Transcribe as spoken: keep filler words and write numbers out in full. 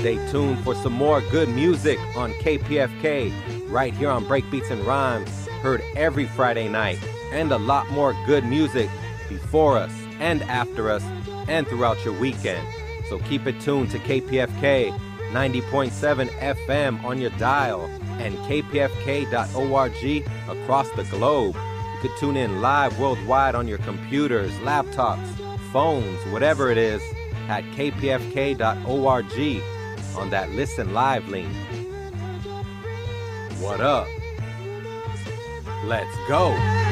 Stay tuned for some more good music on K P F K, right here on Breakbeats and Rhymes, heard every Friday night, and a lot more good music before us and after us and throughout your weekend. So keep it tuned to K P F K ninety point seven F M on your dial and K P F K dot org across the globe. You could tune in live worldwide on your computers, laptops, phones, whatever it is, at K P F K dot org on that Listen Live link. What up? Let's go.